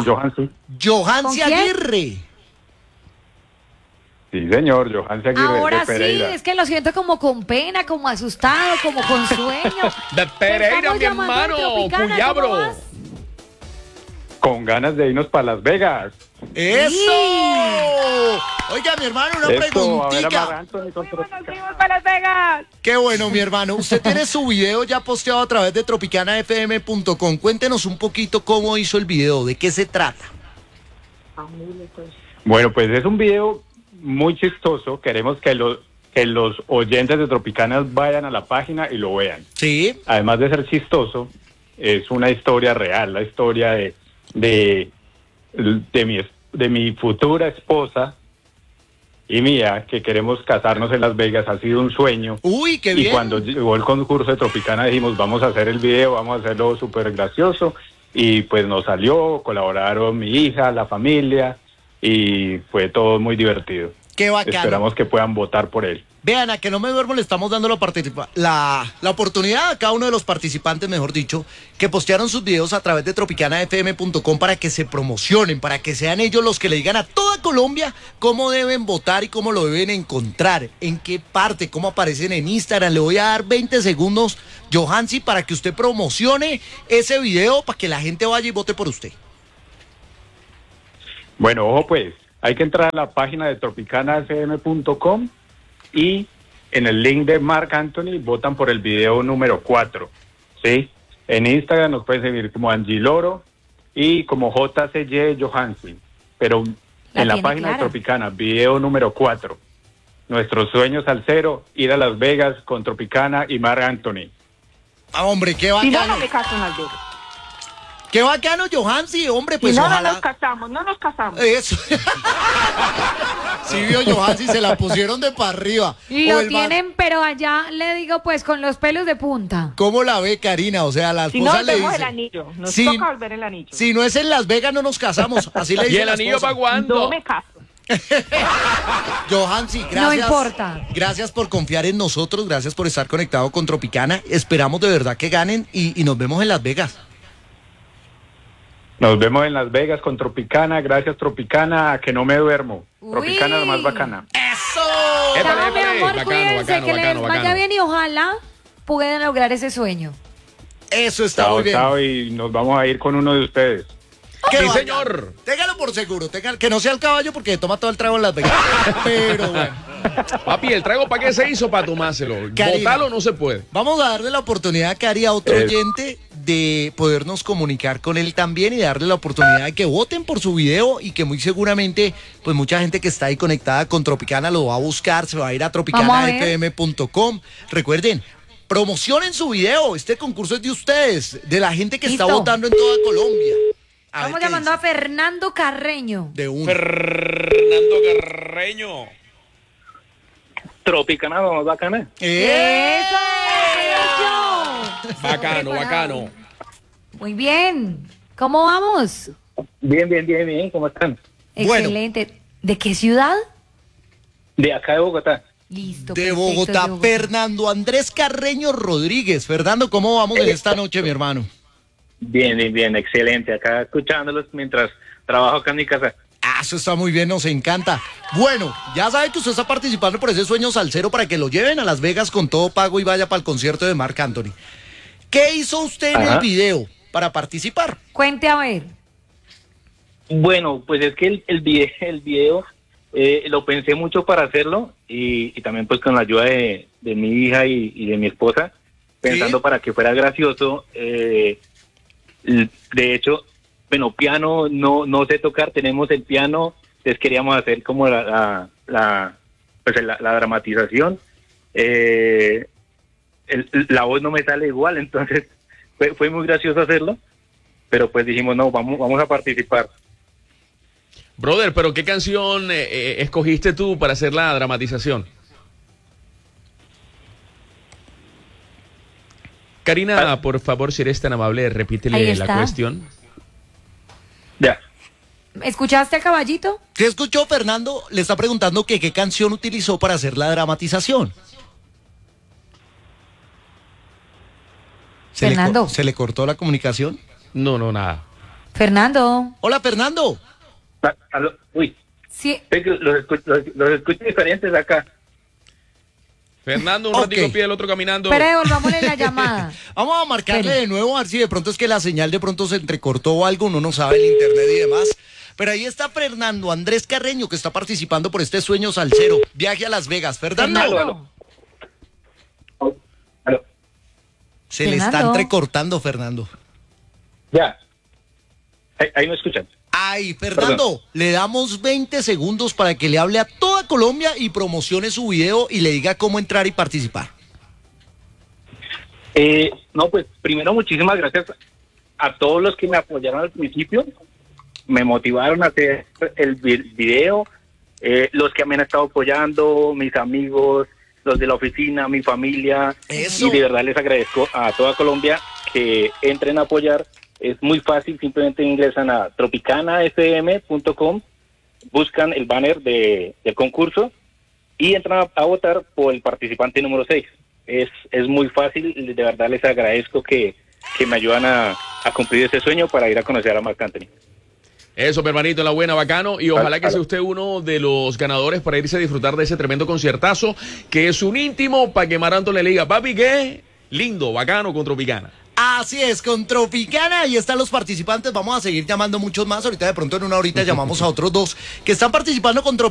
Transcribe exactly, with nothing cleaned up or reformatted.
Johansi. Johansi ¿Con quién? Aguirre. Sí, señor, Johansi Aguirre Ahora de sí, Pereira. es que lo siento como con pena, como asustado, como con sueño. De Pereira, Estamos mi llamando hermano, a Tropicana, ¿cómo Cuyabro. vas? Con ganas de irnos para Las Vegas. ¡Eso! Oiga, mi hermano, una Esto, a ver a preguntita. Mar Anthony con Tropicana. ¡Fuimos para Las Vegas! Qué bueno, mi hermano. Usted tiene su video ya posteado a través de tropicana f m punto com. Cuéntenos un poquito cómo hizo el video, de qué se trata. Bueno, pues es un video muy chistoso. Queremos que los, que los oyentes de Tropicanas vayan a la página y lo vean. Sí. Además de ser chistoso, es una historia real, la historia de, de, de, mi, de mi futura esposa y mía, que queremos casarnos en Las Vegas. Ha sido un sueño. Uy, qué Y bien. cuando llegó el concurso de Tropicana dijimos, vamos a hacer el video, vamos a hacerlo súper gracioso. Y pues nos salió, colaboraron mi hija, la familia, y fue todo muy divertido. Qué bacano. Esperamos que puedan votar por él. Vean, a que no me duermo le estamos dando la, participa- la, la oportunidad a cada uno de los participantes, mejor dicho, que postearon sus videos a través de tropicana f m punto com para que se promocionen, para que sean ellos los que le digan a toda Colombia cómo deben votar y cómo lo deben encontrar, en qué parte, cómo aparecen en Instagram. Le voy a dar veinte segundos, Johansi, para que usted promocione ese video para que la gente vaya y vote por usted. Bueno, ojo pues, hay que entrar a la página de tropicana f m punto com y en el link de Marc Anthony votan por el video número cuatro, ¿sí? En Instagram nos pueden seguir como Angiloro y como J C Y Johansi, pero La en la tiene página clara. de Tropicana, video número cuatro. Nuestros sueños al cero, ir a Las Vegas con Tropicana y Marc Anthony. Ah, hombre, qué Si no, bacano. no me caso en Las Vegas. Qué bacano, Johansi, hombre, pues si no, ojalá. no nos casamos, no nos casamos. Eso. Sí, vio Johansi, se la pusieron de para arriba. Y O lo el man- tienen, pero allá le digo, pues con los pelos de punta. ¿Cómo la ve, Karina? O sea, la Si no, esposa le volvemos el dice, anillo. Nos Sí. toca volver el anillo. si no es en Las Vegas no nos casamos. Así le ¿Y dice el la anillo esposa. para cuándo? No me caso. Johansi, gracias. No importa. Gracias por confiar en nosotros, gracias por estar conectado con Tropicana. Esperamos de verdad que ganen y, y nos vemos en Las Vegas. Nos vemos en Las Vegas con Tropicana. Gracias, Tropicana, a que no me duermo. Uy. Tropicana es la más bacana. ¡Eso! Épale, Chao, mi épale. amor, Bacano, cuídense, bacano, que bacano, les vaya bacano. bien y ojalá puedan lograr ese sueño. Eso está Chao, muy bien. chao, y nos vamos a ir con uno de ustedes. ¡Qué Sí, bacano! señor. Téngalo por seguro, téngalo- que no sea el caballo porque toma todo el trago en Las Vegas. Pero bueno. Papi, el trago para qué se hizo para tomárselo. Karina. Botarlo no se puede. Vamos a darle la oportunidad a Cari, a otro Eh. oyente, de podernos comunicar con él también y darle la oportunidad de que voten por su video y que muy seguramente, pues mucha gente que está ahí conectada con Tropicana lo va a buscar, se va a ir a Vamos a tropicana ver. f m punto com. Recuerden, promocionen su video, este concurso es de ustedes, de la gente que está Listo. votando en toda Colombia. A ver Estamos qué llamando a dice. Fernando Carreño. De uno. Fernando Carreño. Tropicana, vamos bacana. ¡Eh! ¡Eso! ¡Eso! Bacano, bacano. Muy bien. ¿Cómo vamos? Bien, bien, bien, bien. ¿Cómo están? Bueno. Excelente. ¿De qué ciudad? De acá de Bogotá. Listo. De perfecto, Bogotá, de Fernando Andrés Carreño Rodríguez. Fernando, ¿cómo vamos en esta noche, mi hermano? Bien, bien, bien. Excelente. Acá escuchándolos mientras trabajo acá en mi casa. Ah, eso está muy bien, nos encanta. Bueno, ya sabe que usted está participando por ese sueño salsero para que lo lleven a Las Vegas con todo pago y vaya para el concierto de Marc Anthony. ¿Qué hizo usted en Ajá. el video para participar? Cuente a ver. Bueno, pues es que el, el video, el video eh, lo pensé mucho para hacerlo y, y también pues con la ayuda de, de mi hija y, y de mi esposa, pensando ¿Sí? para que fuera gracioso. Eh, l- de hecho, bueno, piano no no sé tocar, tenemos el piano, entonces queríamos hacer como la, la, la, pues la, la dramatización. Eh, el- la voz no me sale igual, entonces fue, fue muy gracioso hacerlo, pero pues dijimos, no, vamos, vamos a participar. Brother, pero ¿qué canción eh, eh, escogiste tú para hacer la dramatización? Karina, por favor, si eres tan amable, Ahí repítele la está. cuestión. Ya. ¿Escuchaste al caballito? ¿Qué escuchó, Fernando? Le está preguntando que qué canción utilizó para hacer la dramatización. ¿Se le co- Fernando. ¿Se le cortó la comunicación? No, no, nada. Fernando. Hola, Fernando. Ah, aló, uy, Sí. es que los, escucho, los, los escucho diferentes acá. Fernando, un Ok. ratito pie, el otro caminando. Pero devolvámosle la llamada. Vamos a marcarle Espere. de nuevo a ver si de pronto es que la señal de pronto se entrecortó o algo, uno no sabe el internet y demás. Pero ahí está Fernando Andrés Carreño, que está participando por este sueño salsero. Viaje a Las Vegas. Fernando, Fernando. Aló. Aló. se le está Fernando. entrecortando, Fernando. Ya. Ahí, ahí me escuchan. Ay, Fernando, le damos veinte segundos para que le hable a toda Colombia y promocione su video y le diga cómo entrar y participar. Eh, no, pues primero muchísimas gracias a todos los que me apoyaron al principio, me motivaron a hacer el vi- video, eh, los que me han estado apoyando, mis amigos, los de la oficina, mi familia, Eso. y de verdad les agradezco a toda Colombia que entren a apoyar. Es muy fácil, simplemente ingresan a tropicana f m punto com, buscan el banner de, del concurso y entran a, a votar por el participante número seis. Es, es muy fácil, de verdad les agradezco que, que me ayudan a, a cumplir ese sueño para ir a conocer a Marc Anthony. Eso, mi hermanito, en la buena, bacano. Y ojalá que Aló. sea usted uno de los ganadores para irse a disfrutar de ese tremendo conciertazo, que es un íntimo para que Marc Anthony le diga, papi, ¿qué? Lindo, bacano con Tropicana. Así es, con Tropicana, ahí están los participantes. Vamos a seguir llamando muchos más. Ahorita de pronto en una horita llamamos a otros dos que están participando con Tropicana.